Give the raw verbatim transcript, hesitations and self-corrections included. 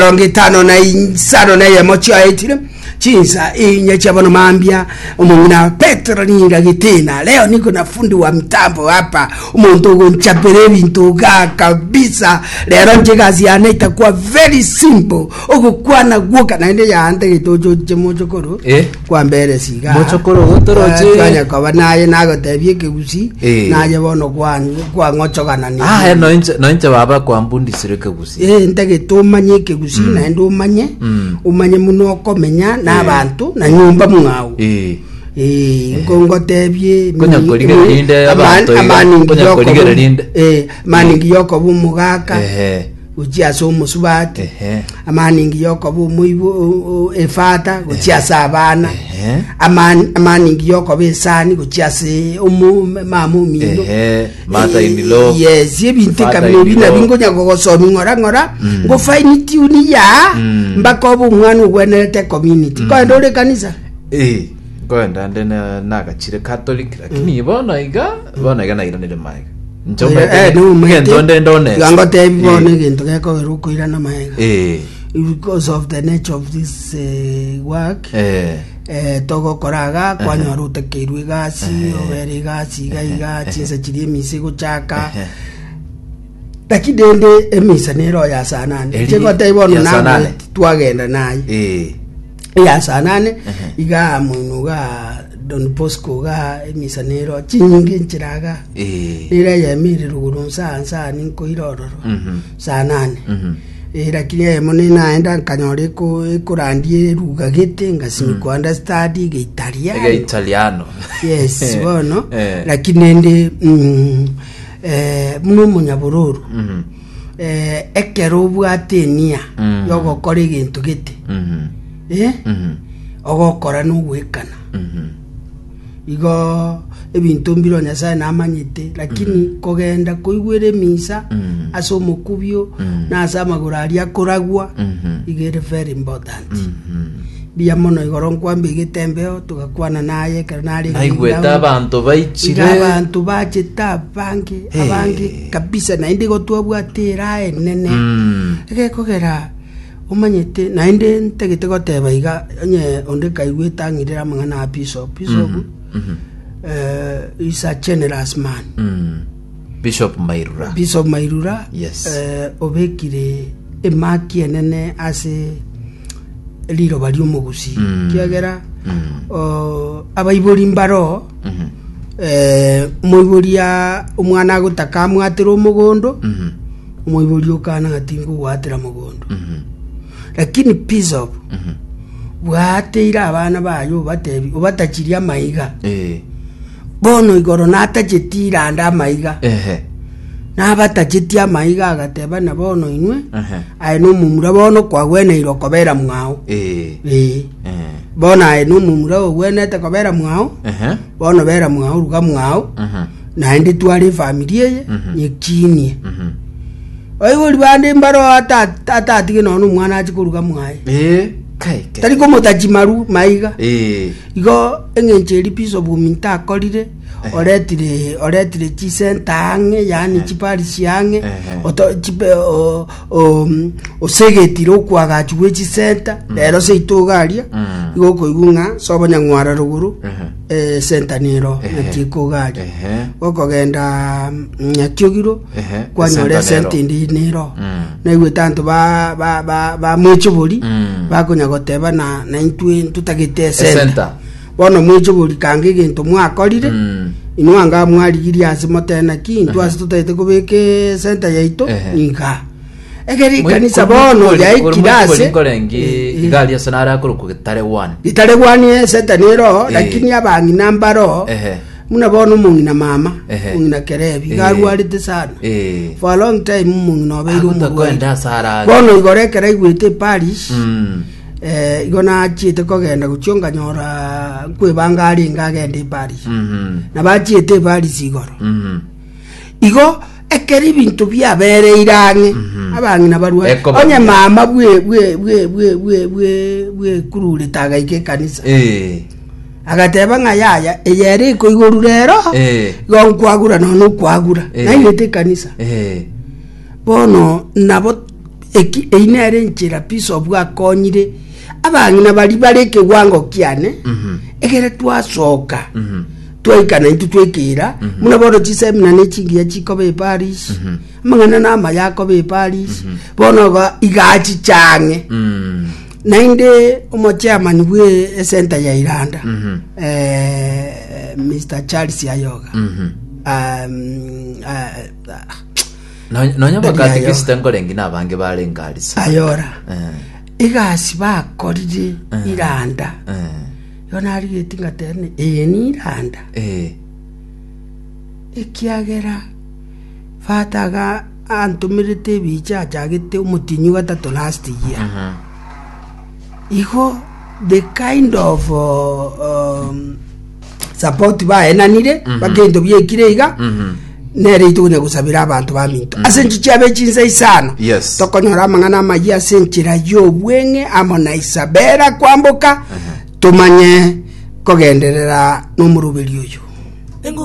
rongi tano na insano na ya mochi aitire chinsa inye chabono mambia umungina Petro ninga gitina leo niko na fundi wa mtambo hapa umuntu gonchapere bintu ga kabisa lero njigazi anaita kwa very simple ogukwa na guoka na inde ya ande gitojo chemochokoro eh kwa mbere siga mochokoro gotoroje kanya kwa naye nago tebie kegusi naye bono kwa kwa ngochogana ni ah no inche no inche baba kwa mbundi sireke gusi eh ndege tumanye kegusi na ndo umanye umanye muno komenya abantu na nyumba mwao eh eh ngongo tebye konya koligera linde abantu konya koligera linde eh mani ngiyoko bumugaka eh ujia so musubati eh amani ngiyoko bumuibu efata ujia sabana eh amani amani ngiyoko besani ujia se umu mamu mino eh mata indilo yes yebinte kamiri na bingonya gogosomi ngora ngora ngo find tune ya mbako bumwana ugwenete community ko ndore kanisa eh kwenda ndene nagachire Catholic lakini bona iga bona iga naira nile maiga njombe eh no ngendo ndone yango tebi bona ngento geko ruko ira na maiga eh because of the nature of this uh, work eh eh togo koraga kwanyorute kirwe gasi obere gasi gaiga chinse chirie mise guchaka takidende emisa nero ya sanane chego taibona na twagenda naye eh ya sanane iga munuga Don Bosco ga emisa nero chinyingi nchiraga eh ira ya miri ruguru sansa ninko irororo sanane era kiria mone naenda kanyore ko kurandie ruga gete ngasimi ku understand ge Italiano ge Italiano yes bono lakini ndi eh muno munyabururu eh ekero bwatenia yogo kore gintu gete eh ogokora no gwekana igo ebintu mbiro nyasaye namanyite lakini kogenda koigwere misa aso mukubyo na asama guraria koragwa igere very important bia mono igoro nkwambe gitembeo tugakwana naye kanari aigweta abantu baichire abantu bachita bangi abangi kabisa na indi gotwabwatira enene ege kogera umanyite na indi ntegete goteba iga nye onde kaigweta ngirira mangana bishop bishop Uh, is a generous man. Mm. Bishop Mairura. Bishop Mairura. Yes. Uh, obekire emaki enene ase liro bali omugusi. Mm. Kiagera mm. uh, abaibori mbaro mm -hmm. eh moiboria omwana agutaka mwatira omugondo mm -hmm. moiboria okana gatingo gwatira mugondo mm -hmm. lakini Bishop mm -hmm. bwateira abana bayo batebi obatachiria maiga eh bono igoro natajetira nda maiga ehe na batajetia maiga agateba na bono inwe ehe ai no mumura bono kwa gwene irokobera mwao eh eh eh bono ai no mumura gwene te kobera mwao ehe bono bera mwao ruga mwao ehe na ndi twari familia ye nyikinie ehe oi wori bande mbaro ata ata tige no mwana achikuruga mwae eh kai kai tari ko motajimaru maiga eh igo engencheri piso buminta akorire oretire oretire chisentange yani chipari siange oto chipe o o osegetiro kwaga chwe chisenta lero se itogaria igo koigunga sobonya ngwara ruguru eh sentaniro nakikogaria okogenda nyakyogiro kwanyore sentindi niro na iwe tanto ba ba ba ba mwechobori bakonya goteba na na intwe tutagite senta bono mwechobori kange gintu mwakorire inwanga mwarigiria asimotena kintu asitutete kubeke senta yaito ninga egeri kanisa bono ya ikirase korengi igali sanara kuruko gitare one gitare one senta nero lakini abangi nambaro muna bono mungina mama mungina kerebi garwarite sana for a long time mungina obeiro kwenda sara bono igorekera igwite parish eh igona chite kogenda guchonga nyora kwebanga ari ngagende parish na bachite parish igoro igo ekeri bintu byabere irange abangi nabarwa onye mama bwe bwe bwe bwe bwe bwe bwe kurure tagaike kanisa eh agateba ngayaya eyere ko iguru rero eh gonkwagura no no kwagura na yete kanisa eh bono nabo eki einere nchira piece of akonyire abangina bali bareke wango kiane mhm egere twasoka mhm twaikana into twekira muna bodo chisemina ne chingia chikobe Paris mangana na mayako be Paris bono ga igachi change mhm nainde omo chairman we center ya Iranda mhm eh Mister Charles Ayoga mhm um no no nyaba katikista ngorengi nabange barengalisa ayora eh igasi bakorije Iranda eh yona ari getinga tene eh ni Iranda eh ikiagera fataga antumirite bicha jagete umutinyu gatatu last year mhm iho the kind of uh, um, support ba enanire mm -hmm. bagendo byekirega mhm mm nere itune gusabira abantu baminto mm -hmm. asenji cyabe cinze isano yes tokonyora mangana maji asenchira yo bwenge amona Isabera kwamboka uh -huh. tumanye kogenderera n'umurubiri uyu